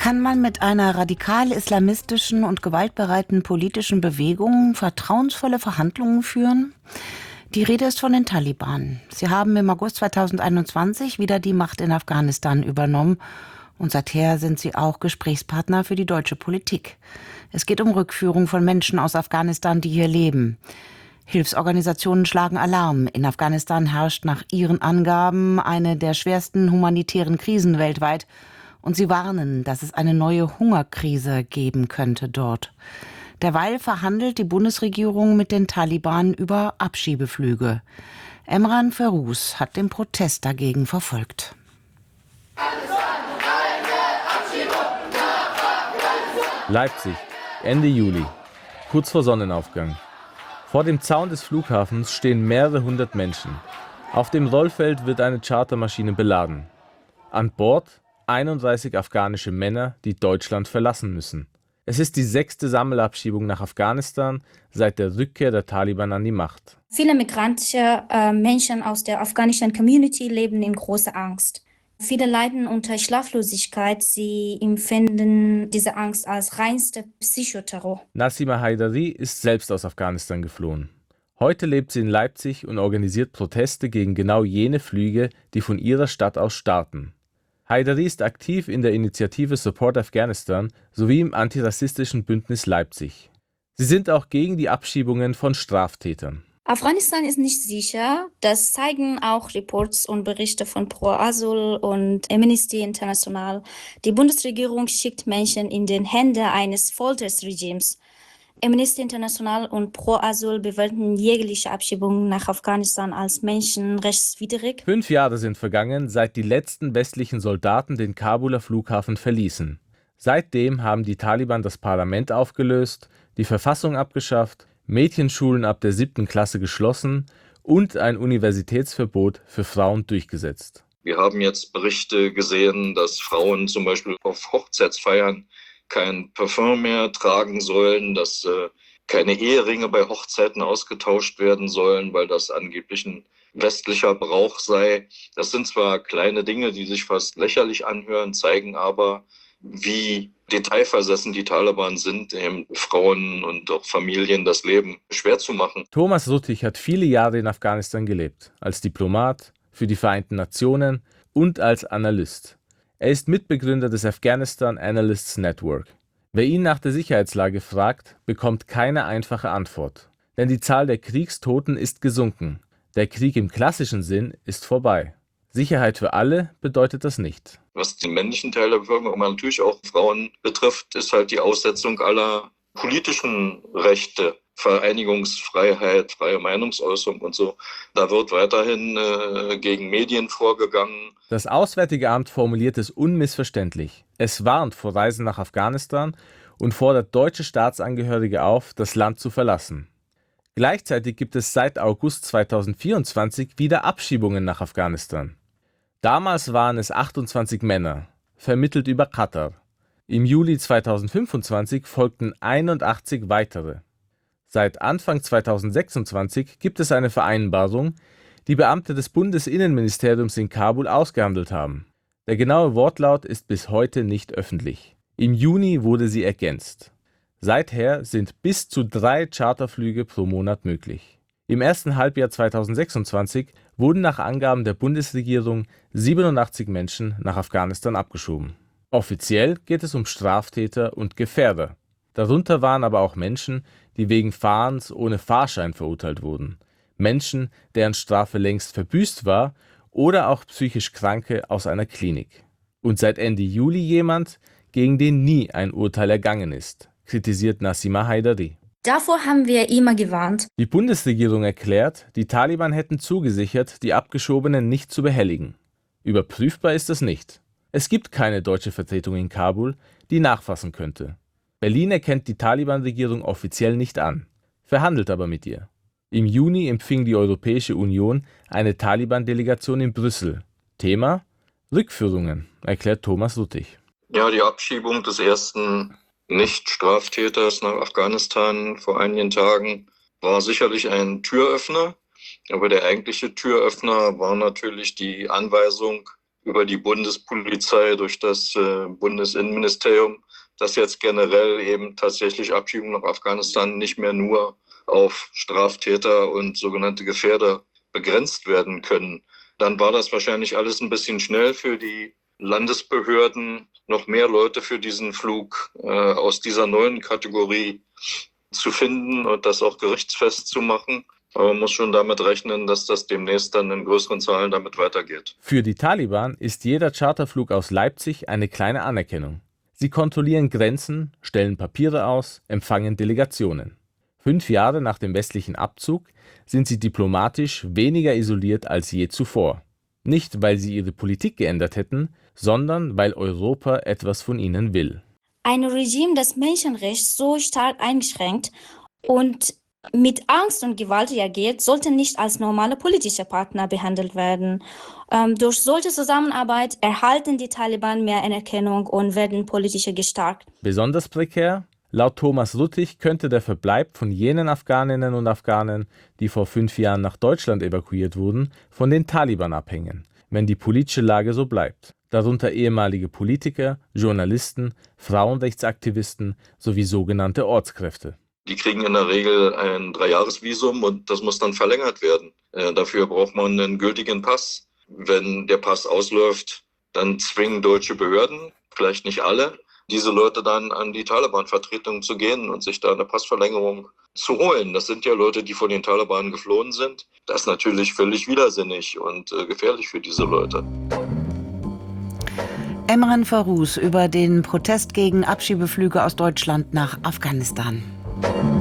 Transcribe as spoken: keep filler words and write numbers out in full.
Kann man mit einer radikal islamistischen und gewaltbereiten politischen Bewegung vertrauensvolle Verhandlungen führen? Die Rede ist von den Taliban. Sie haben im August zweitausendeinundzwanzig wieder die Macht in Afghanistan übernommen und seither sind sie auch Gesprächspartner für die deutsche Politik. Es geht um Rückführung von Menschen aus Afghanistan, die hier leben. Hilfsorganisationen schlagen Alarm. In Afghanistan herrscht nach ihren Angaben eine der schwersten humanitären Krisen weltweit. Und sie warnen, dass es eine neue Hungerkrise geben könnte dort. Derweil verhandelt die Bundesregierung mit den Taliban über Abschiebeflüge. Emran Feruz hat den Protest dagegen verfolgt. Leipzig, Ende Juli, kurz vor Sonnenaufgang. Vor dem Zaun des Flughafens stehen mehrere hundert Menschen. Auf dem Rollfeld wird eine Chartermaschine beladen. An Bord einunddreißig afghanische Männer, die Deutschland verlassen müssen. Es ist die sechste Sammelabschiebung nach Afghanistan seit der Rückkehr der Taliban an die Macht. Viele migrantische äh, Menschen aus der afghanischen Community leben in großer Angst. Viele leiden unter Schlaflosigkeit. Sie empfinden diese Angst als reinste Psychoterror. Nassima Haidari ist selbst aus Afghanistan geflohen. Heute lebt sie in Leipzig und organisiert Proteste gegen genau jene Flüge, die von ihrer Stadt aus starten. Haidari ist aktiv in der Initiative Support Afghanistan sowie im antirassistischen Bündnis Leipzig. Sie sind auch gegen die Abschiebungen von Straftätern. Afghanistan ist nicht sicher. Das zeigen auch Reports und Berichte von Pro Asyl und Amnesty International. Die Bundesregierung schickt Menschen in den Hände eines Folterregimes. Amnesty International und Pro Asyl bewerten jegliche Abschiebungen nach Afghanistan als menschenrechtswidrig. Fünf Jahre sind vergangen, seit die letzten westlichen Soldaten den Kabuler Flughafen verließen. Seitdem haben die Taliban das Parlament aufgelöst, die Verfassung abgeschafft, Mädchenschulen ab der siebten Klasse geschlossen und ein Universitätsverbot für Frauen durchgesetzt. Wir haben jetzt Berichte gesehen, dass Frauen zum Beispiel auf Hochzeitsfeiern kein Parfum mehr tragen sollen, dass äh, keine Eheringe bei Hochzeiten ausgetauscht werden sollen, weil das angeblich ein westlicher Brauch sei. Das sind zwar kleine Dinge, die sich fast lächerlich anhören, zeigen aber, wie detailversessen die Taliban sind, eben Frauen und auch Familien das Leben schwer zu machen. Thomas Ruttig hat viele Jahre in Afghanistan gelebt, als Diplomat, für die Vereinten Nationen und als Analyst. Er ist Mitbegründer des Afghanistan Analysts Network. Wer ihn nach der Sicherheitslage fragt, bekommt keine einfache Antwort. Denn die Zahl der Kriegstoten ist gesunken. Der Krieg im klassischen Sinn ist vorbei. Sicherheit für alle bedeutet das nicht. Was den männlichen Teil der Bevölkerung, aber natürlich auch Frauen betrifft, ist halt die Aussetzung aller politischen Rechte. Vereinigungsfreiheit, freie Meinungsäußerung und so. Da wird weiterhin äh, gegen Medien vorgegangen. Das Auswärtige Amt formuliert es unmissverständlich. Es warnt vor Reisen nach Afghanistan und fordert deutsche Staatsangehörige auf, das Land zu verlassen. Gleichzeitig gibt es seit August zweitausendvierundzwanzig wieder Abschiebungen nach Afghanistan. Damals waren es achtundzwanzig Männer, vermittelt über Katar. Im Juli zweitausendfünfundzwanzig folgten einundachtzig weitere. Seit Anfang zweitausendsechsundzwanzig gibt es eine Vereinbarung, die Beamte des Bundesinnenministeriums in Kabul ausgehandelt haben. Der genaue Wortlaut ist bis heute nicht öffentlich. Im Juni wurde sie ergänzt. Seither sind bis zu drei Charterflüge pro Monat möglich. Im ersten Halbjahr zweitausendsechsundzwanzig wurden nach Angaben der Bundesregierung siebenundachtzig Menschen nach Afghanistan abgeschoben. Offiziell geht es um Straftäter und Gefährder. Darunter waren aber auch Menschen, die wegen Fahrens ohne Fahrschein verurteilt wurden. Menschen, deren Strafe längst verbüßt war, oder auch psychisch Kranke aus einer Klinik. Und seit Ende Juli jemand, gegen den nie ein Urteil ergangen ist, kritisiert Nassima Haidari. Davor haben wir immer gewarnt. Die Bundesregierung erklärt, die Taliban hätten zugesichert, die Abgeschobenen nicht zu behelligen. Überprüfbar ist das nicht. Es gibt keine deutsche Vertretung in Kabul, die nachfassen könnte. Berlin erkennt die Taliban-Regierung offiziell nicht an, verhandelt aber mit ihr. Im Juni empfing die Europäische Union eine Taliban-Delegation in Brüssel. Thema: Rückführungen, erklärt Thomas Ruttig. Ja, die Abschiebung des ersten Nicht-Straftäters nach Afghanistan vor einigen Tagen war sicherlich ein Türöffner. Aber der eigentliche Türöffner war natürlich die Anweisung über die Bundespolizei, durch das äh, Bundesinnenministerium, dass jetzt generell eben tatsächlich Abschiebungen nach Afghanistan nicht mehr nur auf Straftäter und sogenannte Gefährder begrenzt werden können. Dann war das wahrscheinlich alles ein bisschen schnell für die Landesbehörden, noch mehr Leute für diesen Flug äh, aus dieser neuen Kategorie zu finden und das auch gerichtsfest zu machen. Aber man muss schon damit rechnen, dass das demnächst dann in größeren Zahlen damit weitergeht. Für die Taliban ist jeder Charterflug aus Leipzig eine kleine Anerkennung. Sie kontrollieren Grenzen, stellen Papiere aus, empfangen Delegationen. Fünf Jahre nach dem westlichen Abzug sind sie diplomatisch weniger isoliert als je zuvor. Nicht, weil sie ihre Politik geändert hätten, sondern weil Europa etwas von ihnen will. Ein Regime, das Menschenrechte so stark einschränkt und mit Angst und Gewalt reagiert, sollte nicht als normale politische Partner behandelt werden. Ähm, durch solche Zusammenarbeit erhalten die Taliban mehr Anerkennung und werden politischer gestärkt. Besonders prekär? Laut Thomas Ruttig könnte der Verbleib von jenen Afghaninnen und Afghanen, die vor fünf Jahren nach Deutschland evakuiert wurden, von den Taliban abhängen, wenn die politische Lage so bleibt. Darunter ehemalige Politiker, Journalisten, Frauenrechtsaktivisten sowie sogenannte Ortskräfte. Die kriegen in der Regel ein Dreijahresvisum und das muss dann verlängert werden. Äh, dafür braucht man einen gültigen Pass. Wenn der Pass ausläuft, dann zwingen deutsche Behörden, vielleicht nicht alle, diese Leute dann an die Taliban-Vertretung zu gehen und sich da eine Passverlängerung zu holen. Das sind ja Leute, die von den Taliban geflohen sind. Das ist natürlich völlig widersinnig und äh, gefährlich für diese Leute. Emran Farus über den Protest gegen Abschiebeflüge aus Deutschland nach Afghanistan.